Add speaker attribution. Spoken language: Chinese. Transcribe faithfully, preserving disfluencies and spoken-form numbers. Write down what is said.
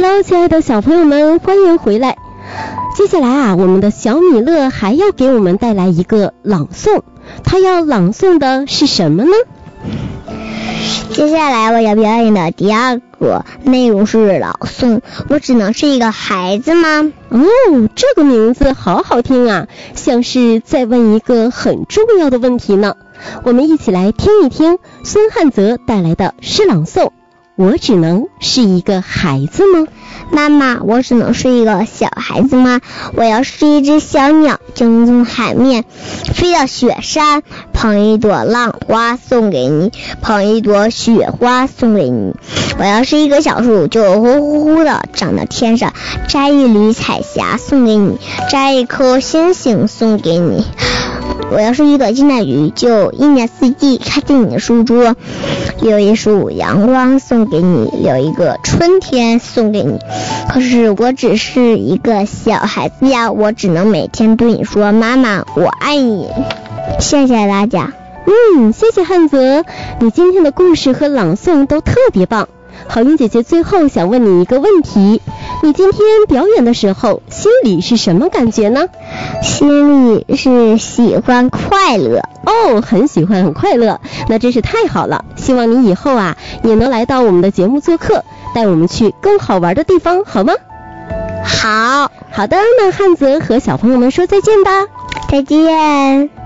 Speaker 1: Hello， 亲爱的小朋友们，欢迎回来。接下来啊，我们的小米乐还要给我们带来一个朗诵，他要朗诵的是什么呢？
Speaker 2: 接下来我要表演的第二个内容是朗诵。我只能是一个孩子吗？
Speaker 1: 哦，这个名字好好听啊，像是在问一个很重要的问题呢。我们一起来听一听孙汉泽带来的诗朗诵。我只能是一个孩子吗？
Speaker 2: 妈妈，我只能是一个小孩子吗？我要是一只小鸟，就能从海面飞到雪山，捧一朵浪花送给你，捧一朵雪花送给你。我要是一个小树，就呼呼呼的长到天上，摘一缕彩霞送给你，摘一颗星星送给你。我要是一个金蛋鱼，就一年四季开进你的书桌，留一束阳光送给你，留一个春天送给你。可是我只是一个小孩子呀，我只能每天对你说，妈妈，我爱你。谢谢大家。
Speaker 1: 嗯，谢谢汉泽，你今天的故事和朗诵都特别棒。好音姐姐最后想问你一个问题，你今天表演的时候心里是什么感觉呢？
Speaker 2: 心里是喜欢快乐。
Speaker 1: 哦，很喜欢很快乐，那真是太好了。希望你以后啊也能来到我们的节目做客，带我们去更好玩的地方，好吗？
Speaker 2: 好。
Speaker 1: 好的，那汉泽和小朋友们说再见吧。
Speaker 2: 再见。